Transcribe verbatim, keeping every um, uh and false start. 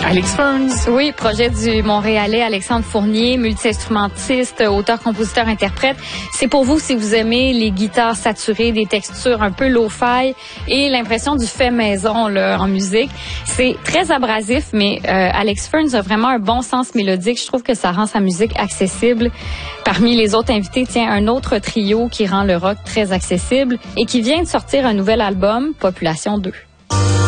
Alex Ferns. Oui, projet du Montréalais Alexandre Fournier, multi-instrumentiste, auteur, compositeur, interprète. C'est pour vous si vous aimez les guitares saturées, des textures un peu lo-fi et l'impression du fait maison là, en musique. C'est très abrasif, mais euh, Alex Ferns a vraiment un bon sens mélodique. Je trouve que ça rend sa musique accessible. Parmi les autres invités, tiens, un autre trio qui rend le rock très accessible et qui vient de sortir un nouvel album, Population deux.